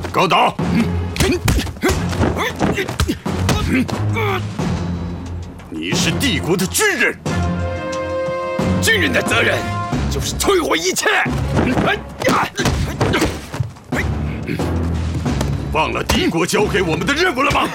高导，你是帝国的军人， 军人的责任就是摧毁一切。 忘了帝国交给我们的任务了吗？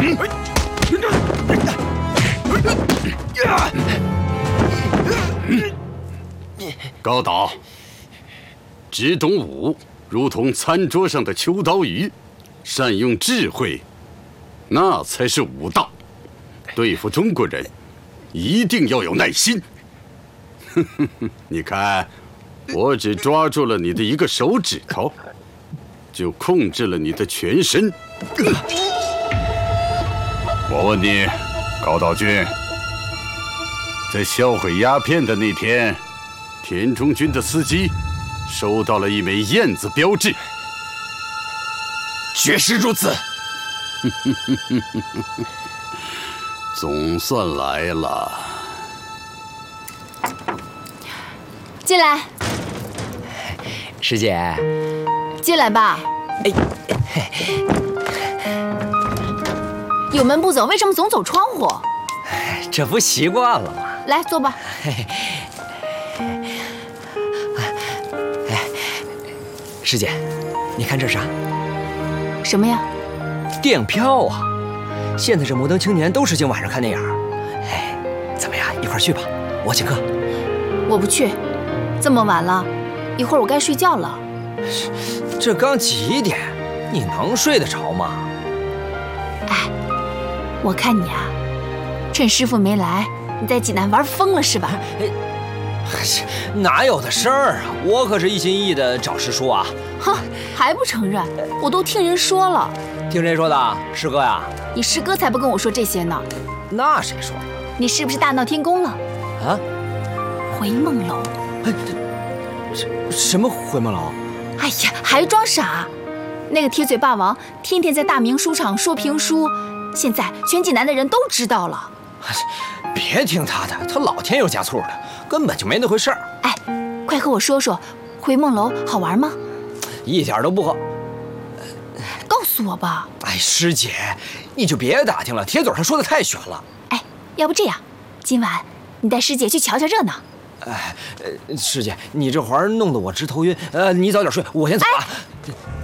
高导，只懂武，如同餐桌上的秋刀鱼，善用智慧，那才是武道。对付中国人，一定要有耐心。你看，我只抓住了你的一个手指头，就控制了你的全身。我问你，高岛君，在销毁鸦片的那天，田中君的司机收到了一枚燕子标志， 确实如此。 总算来了。 进来， 师姐。 进来吧。有门不走，为什么总走窗户？ 这不习惯了吗？ 来，坐吧。 师姐，你看这啥？ 什么呀？ 电影票啊！现在这摩登青年都实行晚上看电影。怎么样？一块儿去吧，我请客。 我不去，这么晚了，一会儿我该睡觉了。 这刚几点，你能睡得着吗？ 哎，我看你啊，趁师傅没来，你在济南玩疯了是吧？ 哪有的事儿啊！我可是一心一意的找师叔啊！ 哼，还不承认？我都听人说了。 听谁说的？师哥呀？ 你师哥才不跟我说这些呢。 那谁说的？ 你是不是大闹天宫了？ 啊？ 回梦楼。 什么回梦楼？ 哎呀，还装傻！那个铁嘴霸王天天在大明书场说评书，现在全济南的人都知道了。 别听他的，他老添油加醋的，根本就没那回事儿。 哎，快和我说说，回梦楼好玩吗？ 一点都不好。 告诉我吧。 哎，师姐，你就别打听了，铁嘴他说的太玄了。 哎，要不这样，今晚你带师姐去瞧瞧热闹。 哎，师姐，你这活儿弄得我直头晕。你早点睡，我先走了。